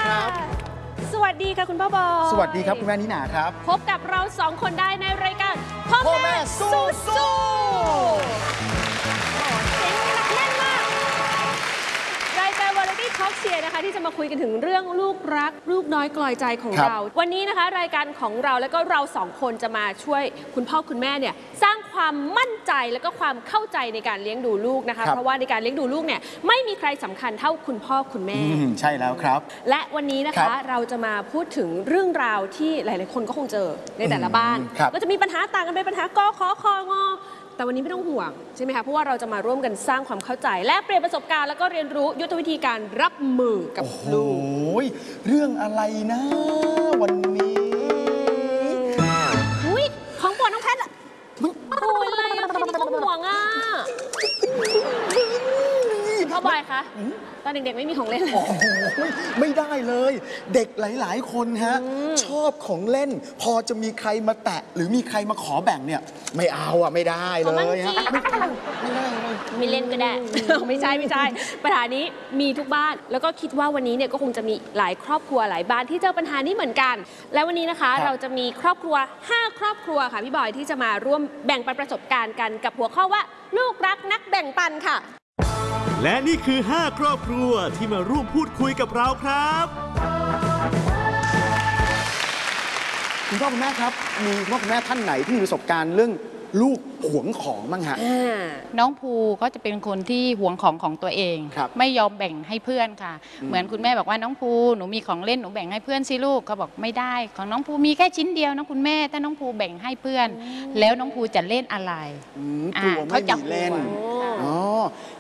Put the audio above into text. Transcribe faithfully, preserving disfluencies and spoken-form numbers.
ครับสวัสดีค่ะคุณพ่อบอยสวัสดีครับคุณแม่นิหนาครับพบกับเราสองคนได้ในรายการพ่อพ่อแม่แม่สู้สู้สู้เสียงหนักแน่นมากรายการวาไรตี้ทอล์กเชียร์นะคะที่จะมาคุยกันถึงเรื่องลูกรักลูกน้อยกลอยใจของเราวันนี้นะคะรายการของเราแล้วก็เราสองคนจะมาช่วยคุณพ่อคุณแม่เนี่ยสร้างความมั่นใจแล้วก็ความเข้าใจในการเลี้ยงดูลูกนะคะเพราะว่าในการเลี้ยงดูลูกเนี่ยไม่มีใครสำคัญเท่าคุณพ่อคุณแม่ใช่แล้วครับและวันนี้นะคะเราจะมาพูดถึงเรื่องราวที่หลายๆคนก็คงเจอในแต่ละบ้านก็จะมีปัญหาต่างกันไปปัญหากอขอคองอแต่วันนี้ไม่ต้องห่วงใช่ไหมคะเพราะว่าเราจะมาร่วมกันสร้างความเข้าใจและเปลี่ยนประสบการณ์แล้วก็เรียนรู้ยุทธวิธีการรับมือกับลูกโอ้ยเรื่องอะไรนะวันนี้อุ้ยของโปรดน้องแพทย์อะโอ้ยอะไรอะแค่นี้ก็ห่วงอ่ะพ่อบอยคะตอนเด็กๆไม่มีของเล่นเลยไม่ได้เลยเด็กหลายๆคนฮะชอบของเล่นพอจะมีใครมาแตะหรือมีใครมาขอแบ่งเนี่ยไม่เอาอ่ะไม่ได้เลยฮะไม่ได้ไม่ได้เลยไม่เล่นก็ได้ไม่ใช่ไม่ใช่ปัญหานี้มีทุกบ้านแล้วก็คิดว่าวันนี้เนี่ยก็คงจะมีหลายครอบครัวหลายบ้านที่เจอปัญหานี้เหมือนกันและวันนี้นะคะเราจะมีครอบครัวห้าครอบครัวค่ะพี่บอยที่จะมาร่วมแบ่งปันประสบการณ์กันกับหัวข้อว่าลูกรักนักแบ่งปันค่ะและนี่คือห้าครอบครัวที่มาร่วมพูดคุยกับเราครับคุณพ่อคุณแม่ครับมีคุณพ่อคุณแม่ท่านไหนที่มีประสบการณ์เรื่องลูกหวงของบ้างฮะน้องภูก็จะเป็นคนที่หวงของของตัวเองไม่ยอมแบ่งให้เพื่อนค่ะเหมือนคุณแม่บอกว่าน้องภูหนูมีของเล่นหนูแบ่งให้เพื่อนสิลูกเขาบอกไม่ได้ของน้องภูมีแค่ชิ้นเดียวนะคุณแม่ถ้าน้องภูแบ่งให้เพื่อนแล้วน้องภูจะเล่นอะไรกลัวไม่มีเล่นอ๋อ